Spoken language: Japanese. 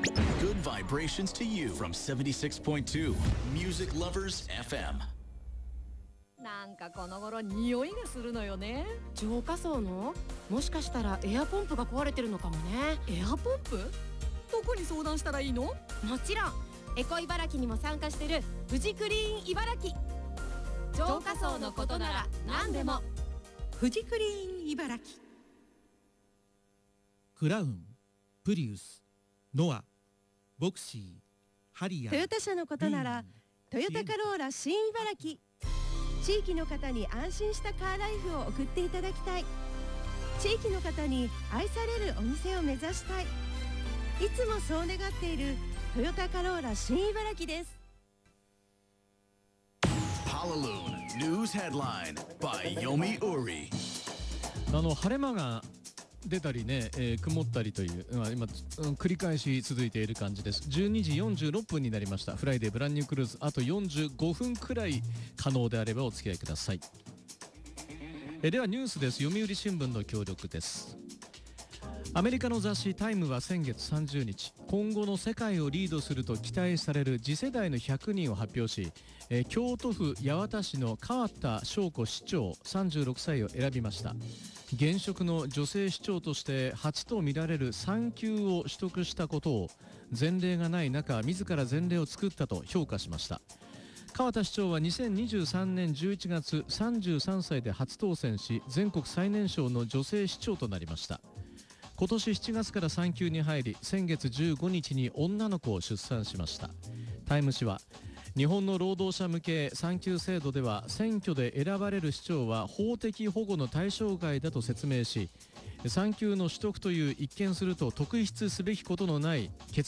Good vibrations to you from 76.2 Music Lovers FM。 なんかこの頃匂いがするのよね。 浄化槽のもしかしたらエアポンプが壊れてるのかもね。 エアポンプ？どこに相談したらいいの？ もちろんエコ茨城にも参加してるフジクリーン茨城。浄化槽のことなら何でもフジクリーン茨城。 クラウン、プリウス、ノア、ボクシー、ハリアー、 トヨタ車のことならトヨタカローラ新茨城。地域の方に安心したカーライフを送っていただきたい。地域の方に愛されるお店を目指したい。いつもそう願っているトヨタカローラ新茨城です。 Hallelujah News Headline by Yomi Uri。 晴れ間が出たりね、曇ったりという、今、繰り返し続いている感じです。12時46分になりました。フライデーブランニュークルーズ、あと45分くらい可能であればお付き合いください。ではニュースです。読売新聞の協力です。アメリカの雑誌タイムは先月30日、今後の世界をリードすると期待される次世代の100人を発表し、京都府八幡市の川田翔子市長36歳を選びました。現職の女性市長として初とみられる産休を取得したことを前例がない中、自ら前例を作ったと評価しました。川田市長は2023年11月33歳で初当選し、全国最年少の女性市長となりました。今年7月から産休に入り、先月15日に女の子を出産しました。タイム誌は、日本の労働者向け産休制度では選挙で選ばれる市長は法的保護の対象外だと説明し、産休の取得という一見すると特筆すべきことのない決